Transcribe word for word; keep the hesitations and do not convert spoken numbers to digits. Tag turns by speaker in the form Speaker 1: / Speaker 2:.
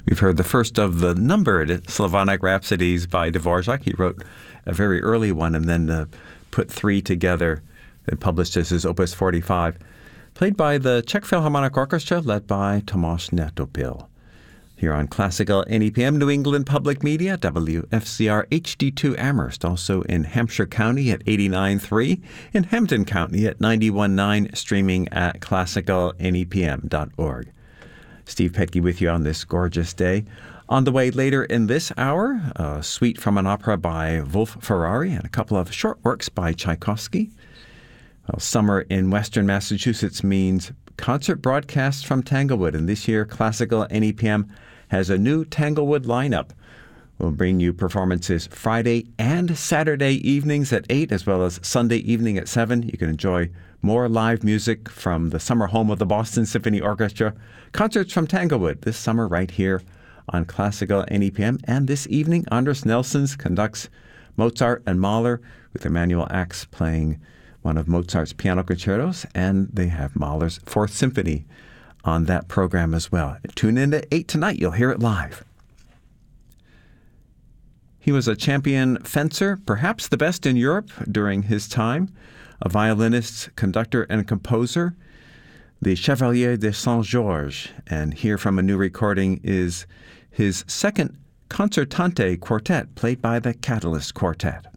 Speaker 1: We've heard the first of the numbered Slavonic Rhapsodies by Dvorak. He wrote a very early one and then uh, put three together and published as his Opus forty-five, played by the Czech Philharmonic Orchestra, led by Tomáš Netopil. Here on Classical N E P M, New England Public Media, W F C R H D two Amherst, also in Hampshire County at eighty-nine point three, in Hampden County at ninety-one point nine, streaming at classical N E P M dot org. Steve Petke with you on this gorgeous day. On the way later in this hour, a suite from an opera by Wolf Ferrari and a couple of short works by Tchaikovsky. Well, summer in Western Massachusetts means concert broadcasts from Tanglewood, and this year Classical N E P M has a new Tanglewood lineup. We'll bring you performances Friday and Saturday evenings at eight, as well as Sunday evening at seven. You can enjoy more live music from the summer home of the Boston Symphony Orchestra. Concerts from Tanglewood this summer right here on Classical N E P M. And this evening, Anders Nelsons conducts Mozart and Mahler, with Emanuel Ax playing one of Mozart's piano concertos, and they have Mahler's Fourth Symphony on that program as well. Tune in at eight tonight. You'll hear it live. He was a champion fencer, perhaps the best in Europe during his time, a violinist, conductor, and composer, the Chevalier de Saint-Georges. And here from a new recording is his second concertante quartet, played by the Catalyst Quartet.